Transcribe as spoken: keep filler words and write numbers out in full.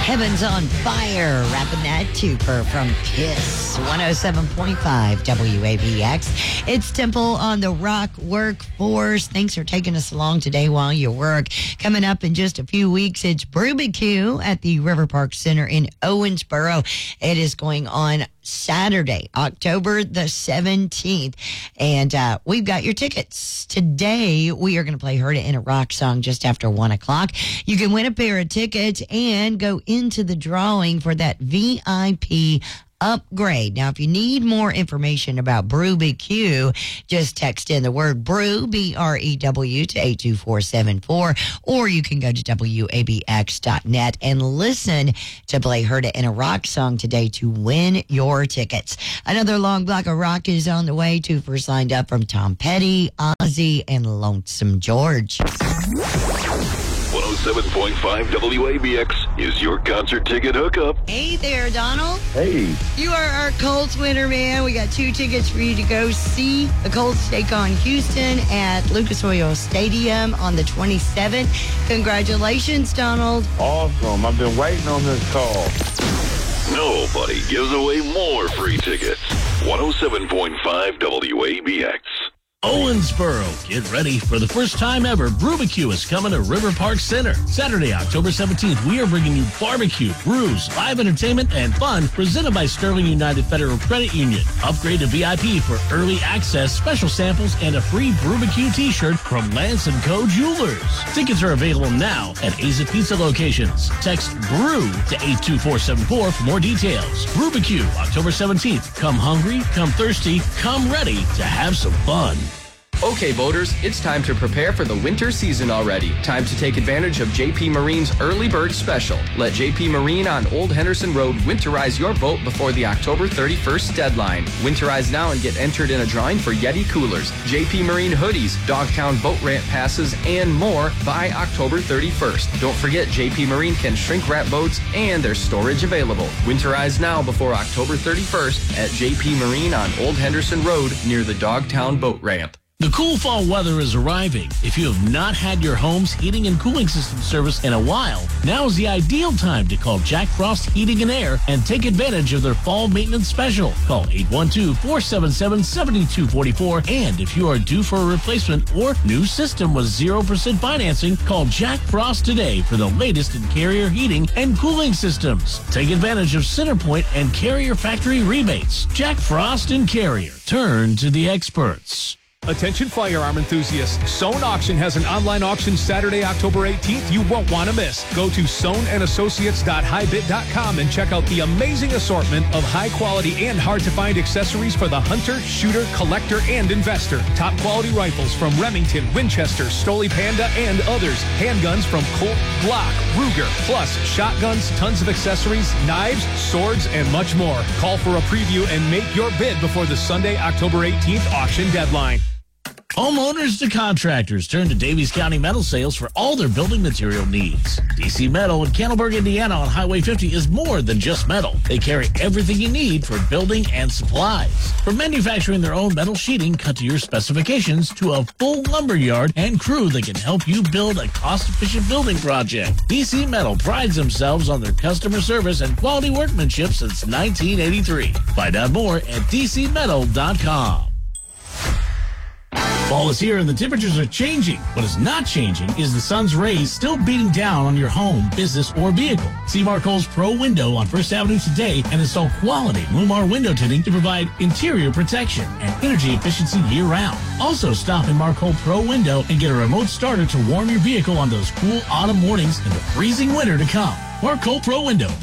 Heaven's on Fire, wrapping that twofer from Kiss, one oh seven point five W A B X. It's Temple on the Rock Workforce. Thanks for taking us along today while you work. Coming up in just a few weeks, it's Brubicue at the River Park Center in Owensboro. It is going on Saturday, October the seventeenth. And uh, we've got your tickets. Today, we are going to play Heard It in a Rock song just after one o'clock. You can win a pair of tickets and go into the drawing for that V I P upgrade. Now, if you need more information about Brubicue, just text in the word brew, B R E W, to eight two four seven four, or you can go to W A B X dot net and listen to play Heard It in a Rock song today to win your tickets. Another long block of rock is on the way. Two first lined up from Tom Petty, Ozzy, and Lonesome George. one oh seven point five W A B X is your concert ticket hookup. Hey there, Donald. Hey. You are our Colts winner, man. We got two tickets for you to go see the Colts take on Houston at Lucas Oil Stadium on the twenty-seventh. Congratulations, Donald. Awesome. I've been waiting on this call. Nobody gives away more free tickets. one oh seven point five W A B X. Owensboro, get ready for the first time ever. Brubicue is coming to River Park Center. Saturday, October seventeenth, we are bringing you barbecue, brews, live entertainment, and fun presented by Sterling United Federal Credit Union. Upgrade to V I P for early access, special samples, and a free Brubicue t-shirt from Lance and Co. Jewelers. Tickets are available now at Aza Pizza locations. Text BREW to eight two four seven four for more details. Brubicue, October seventeenth. Come hungry, come thirsty, come ready to have some fun. Okay, boaters, it's time to prepare for the winter season already. Time to take advantage of J P Marine's Early Bird Special. Let J P Marine on Old Henderson Road winterize your boat before the October thirty-first deadline. Winterize now and get entered in a drawing for Yeti coolers, J P Marine hoodies, Dogtown boat ramp passes, and more by October thirty-first. Don't forget, J P Marine can shrink wrap boats and there's storage available. Winterize now before October thirty-first at J P Marine on Old Henderson Road near the Dogtown boat ramp. The cool fall weather is arriving. If you have not had your home's heating and cooling system service in a while, now is the ideal time to call Jack Frost Heating and Air and take advantage of their fall maintenance special. Call eight one two, four seven seven, seven two four four, and if you are due for a replacement or new system with zero percent financing, call Jack Frost today for the latest in Carrier heating and cooling systems. Take advantage of Centerpoint and Carrier factory rebates. Jack Frost and Carrier. Turn to the experts. Attention firearm enthusiasts, Sohn Auction has an online auction Saturday, October eighteenth you won't want to miss. Go to sohn and associates dot high bit dot com and check out the amazing assortment of high-quality and hard-to-find accessories for the hunter, shooter, collector, and investor. Top-quality rifles from Remington, Winchester, Stoli Panda, and others. Handguns from Colt, Glock, Ruger, plus shotguns, tons of accessories, knives, swords, and much more. Call for a preview and make your bid before the Sunday, October eighteenth auction deadline. Homeowners to contractors turn to Davies County Metal Sales for all their building material needs. D C Metal in Candleburg, Indiana on Highway fifty is more than just metal. They carry everything you need for building and supplies. From manufacturing their own metal sheeting cut to your specifications to a full lumber yard and crew that can help you build a cost-efficient building project. D C Metal prides themselves on their customer service and quality workmanship since nineteen eighty-three. Find out more at d c metal dot com. Fall is here and the temperatures are changing. What is not changing is the sun's rays still beating down on your home, business, or vehicle. See Marcole's Pro Window on First Avenue today and install quality Lumar window tinting to provide interior protection and energy efficiency year-round. Also, stop in Marcole Pro Window and get a remote starter to warm your vehicle on those cool autumn mornings and the freezing winter to come. Marcole Pro Window.